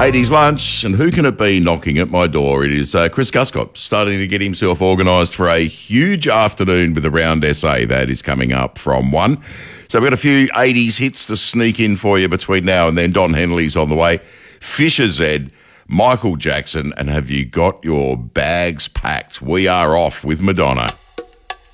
80s lunch, and who can it be knocking at my door? It is Chris Guscott, starting to get himself organised for a huge afternoon with the Round SA. That is coming up from 1. So we've got a few 80s hits to sneak in for you between now and then. Don Henley's on the way. Fisher Z, Michael Jackson, and have you got your bags packed? We are off with Madonna.